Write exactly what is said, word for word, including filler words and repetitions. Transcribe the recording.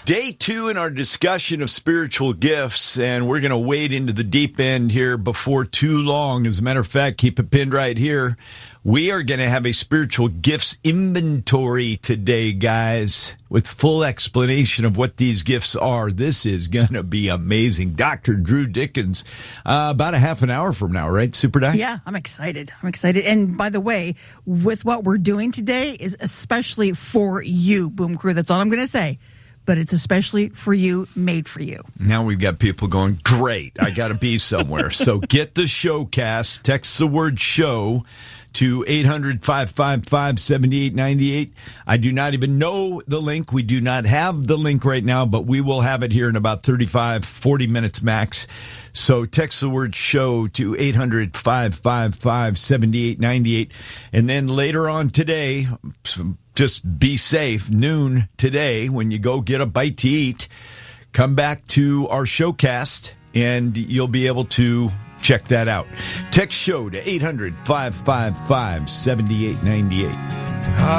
Day two in our discussion of spiritual gifts, and we're going to wade into the deep end here before too long. As a matter of fact, keep it pinned right here. We are going to have a spiritual gifts inventory today, guys, with full explanation of what these gifts are. This is going to be amazing. Doctor Drew Dickens, uh, about a half an hour from now, right, Super Doc? Yeah, I'm excited. I'm excited. And by the way, with what we're doing today is especially for you, Boom Crew. That's all I'm going to say. But it's especially for you, made for you. Now we've got people going, great, I got to be somewhere. So get the showcast, text the word show to eight hundred, five five five, seven eight nine eight. I do not even know the link. We do not have the link right now, but we will have it here in about thirty-five, forty minutes max. So text the word show to eight hundred, five five five, seven eight nine eight. And then later on today, just be safe, noon today, when you go get a bite to eat, come back to our showcast and you'll be able to check that out. Text show to eight hundred, five five five, seven eight nine eight.